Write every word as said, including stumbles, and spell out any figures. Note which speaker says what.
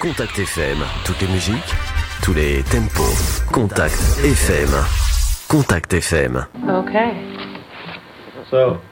Speaker 1: Contact F M, toutes les musiques, tous les tempos. Contact F M. Contact F M.
Speaker 2: Okay.
Speaker 3: So,